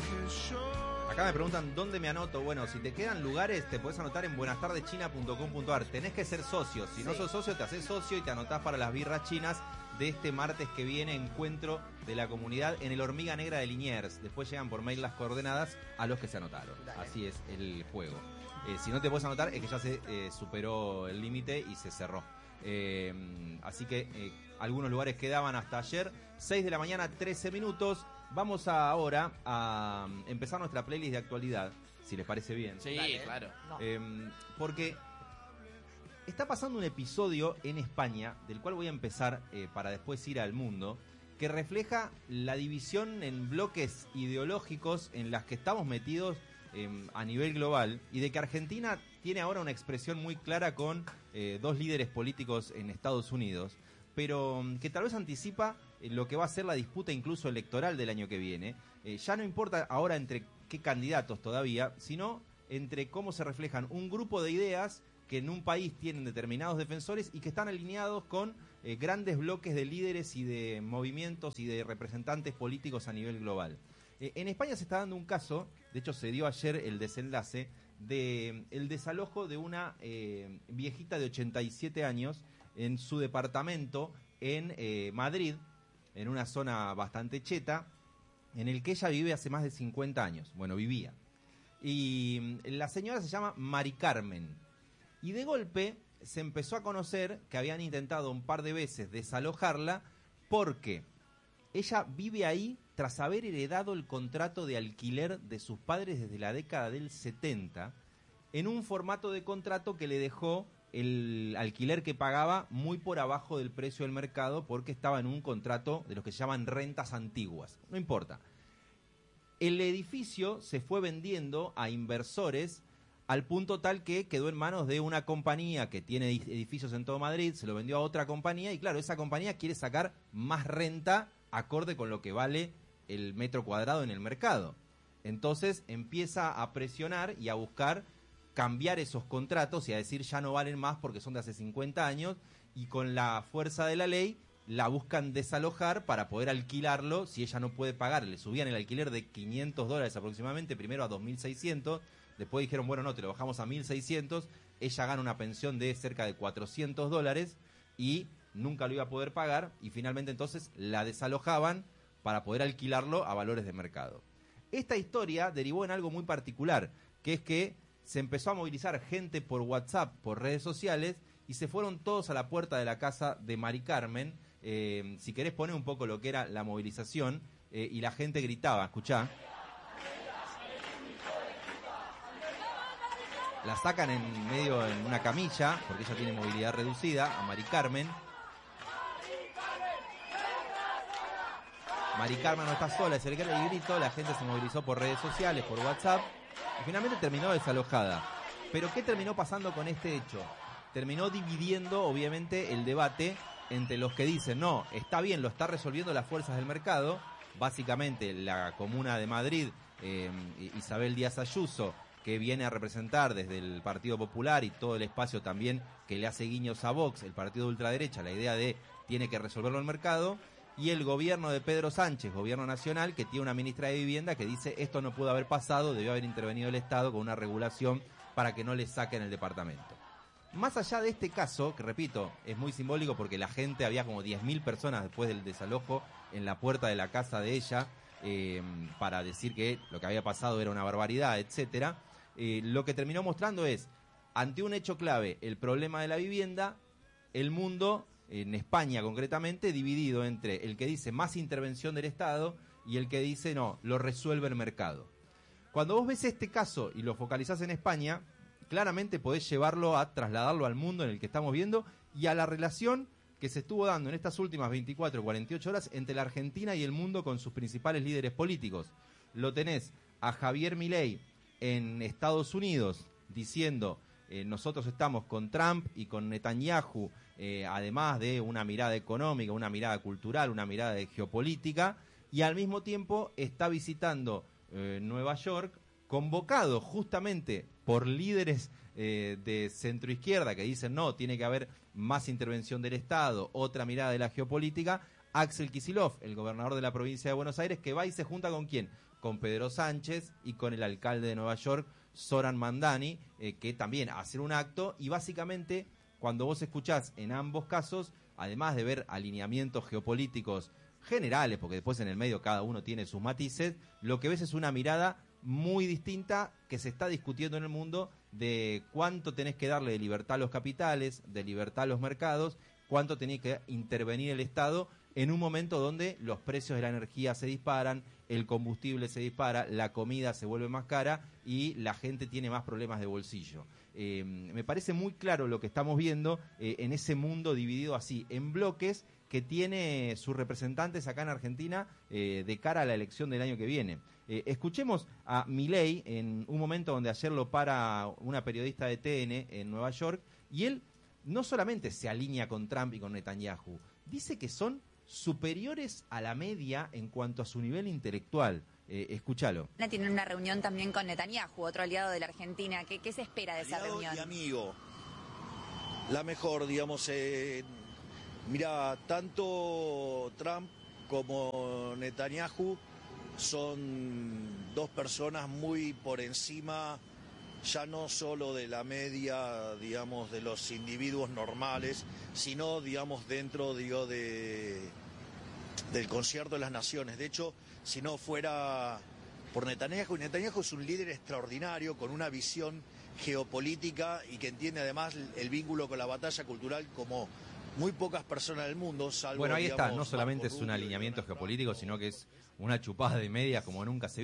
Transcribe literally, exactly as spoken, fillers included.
Acá me preguntan dónde me anoto. Bueno, si te quedan lugares, te podés anotar en buenas tardes china punto com punto a r. Tenés que ser socio. Si sí. no sos socio, te haces socio y te anotás para las birras chinas de este martes que viene, encuentro de la comunidad en el Hormiga Negra de Liniers. Después llegan por mail las coordenadas a los que se anotaron. Dale. Así es el juego. Eh, si no te podés anotar, es que ya se eh, superó el límite y se cerró. Eh, así que eh, algunos lugares quedaban hasta ayer. seis de la mañana, trece minutos. Vamos a, ahora a empezar nuestra playlist de actualidad, si les parece bien. Sí, Dale. claro. No. Eh, porque está pasando un episodio en España, del cual voy a empezar eh, para después ir al mundo, que refleja la división en bloques ideológicos en las que estamos metidos eh, a nivel global, y de que Argentina tiene ahora una expresión muy clara con eh, dos líderes políticos en Estados Unidos, pero que tal vez anticipa eh, lo que va a ser la disputa incluso electoral del año que viene. Eh, ya no importa ahora entre qué candidatos todavía, sino entre cómo se reflejan un grupo de ideas que en un país tienen determinados defensores y que están alineados con eh, grandes bloques de líderes y de movimientos y de representantes políticos a nivel global. Eh, en España se está dando un caso, de hecho se dio ayer el desenlace, de el desalojo de una eh, viejita de ochenta y siete años en su departamento en eh, Madrid, en una zona bastante cheta, en el que ella vive hace más de cincuenta años. Bueno, vivía. Y la señora se llama Mari Carmen. Y de golpe se empezó a conocer que habían intentado un par de veces desalojarla porque ella vive ahí tras haber heredado el contrato de alquiler de sus padres desde la década del setenta, en un formato de contrato que le dejó el alquiler que pagaba muy por abajo del precio del mercado, porque estaba en un contrato de los que se llaman rentas antiguas. No importa. El edificio se fue vendiendo a inversores al punto tal que quedó en manos de una compañía que tiene edificios en todo Madrid, se lo vendió a otra compañía y claro, esa compañía quiere sacar más renta acorde con lo que vale el metro cuadrado en el mercado. Entonces empieza a presionar y a buscar cambiar esos contratos y a decir ya no valen más porque son de hace cincuenta años, y con la fuerza de la ley la buscan desalojar para poder alquilarlo si ella no puede pagar. Le subían el alquiler de quinientos dólares aproximadamente, primero a dos mil seiscientos, después dijeron bueno no, te lo bajamos a mil seiscientos, ella gana una pensión de cerca de cuatrocientos dólares y nunca lo iba a poder pagar, y finalmente entonces la desalojaban para poder alquilarlo a valores de mercado. Esta historia derivó en algo muy particular, que es que se empezó a movilizar gente por WhatsApp, por redes sociales, y se fueron todos a la puerta de la casa de Mari Carmen. Eh, si querés poner un poco lo que era la movilización, eh, y la gente gritaba, escuchá. La sacan en medio en una camilla, porque ella tiene movilidad reducida, a Mari Carmen. Mari Carmen no está sola, es el grito, la gente se movilizó por redes sociales, por WhatsApp, y finalmente terminó desalojada. Pero ¿qué terminó pasando con este hecho? Terminó dividiendo, obviamente, el debate entre los que dicen, no, está bien, lo está resolviendo las fuerzas del mercado, básicamente la Comuna de Madrid, eh, Isabel Díaz Ayuso, que viene a representar desde el Partido Popular y todo el espacio también que le hace guiños a Vox, el partido de ultraderecha, la idea de tiene que resolverlo el mercado, y el gobierno de Pedro Sánchez, gobierno nacional, que tiene una ministra de Vivienda que dice esto no pudo haber pasado, debió haber intervenido el Estado con una regulación para que no le saquen el departamento. Más allá de este caso, que repito, es muy simbólico porque la gente, había como diez mil personas después del desalojo en la puerta de la casa de ella, eh, para decir que lo que había pasado era una barbaridad, etcétera. Eh, lo que terminó mostrando es, ante un hecho clave, el problema de la vivienda, el mundo, en España concretamente, dividido entre el que dice más intervención del Estado y el que dice no, lo resuelve el mercado. Cuando vos ves este caso y lo focalizás en España, claramente podés llevarlo a trasladarlo al mundo en el que estamos viendo y a la relación que se estuvo dando en estas últimas veinticuatro, cuarenta y ocho horas entre la Argentina y el mundo con sus principales líderes políticos. Lo tenés a Javier Milei en Estados Unidos diciendo eh, nosotros estamos con Trump y con Netanyahu, eh, además de una mirada económica, una mirada cultural, una mirada de geopolítica, y al mismo tiempo está visitando eh, Nueva York, convocado justamente por líderes eh, de centroizquierda que dicen no, tiene que haber más intervención del Estado, otra mirada de la geopolítica. Axel Kicillof, el gobernador de la provincia de Buenos Aires, que va y se junta con quién, con Pedro Sánchez y con el alcalde de Nueva York, Zoran Mandani, eh, que también hacen un acto, y básicamente cuando vos escuchás en ambos casos, además de ver alineamientos geopolíticos generales, porque después en el medio cada uno tiene sus matices, lo que ves es una mirada muy distinta que se está discutiendo en el mundo de cuánto tenés que darle de libertad a los capitales, de libertad a los mercados, cuánto tenés que intervenir el Estado en un momento donde los precios de la energía se disparan, el combustible se dispara, la comida se vuelve más cara y la gente tiene más problemas de bolsillo. Eh, me parece muy claro lo que estamos viendo eh, en ese mundo dividido así, en bloques, que tiene sus representantes acá en Argentina eh, de cara a la elección del año que viene. Eh, escuchemos a Milei en un momento donde ayer lo para una periodista de T N en Nueva York, y él no solamente se alinea con Trump y con Netanyahu, dice que son superiores a la media en cuanto a su nivel intelectual. Eh, escúchalo. Tiene una reunión también con Netanyahu, otro aliado de la Argentina. ¿Qué, qué se espera de esa aliado reunión? Y amigo. La mejor, digamos. Eh, mira, tanto Trump como Netanyahu son dos personas muy por encima, ya no solo de la media, digamos, de los individuos normales, sino, digamos, dentro, digo, de, del concierto de las naciones. De hecho, si no fuera por Netanyahu, y Netanyahu es un líder extraordinario, con una visión geopolítica y que entiende además el vínculo con la batalla cultural como muy pocas personas del mundo, salvo, bueno, ahí digamos, está, no solamente Marco es un Rubio, alineamiento Donald geopolítico, Trump, sino que es una chupada de media como nunca se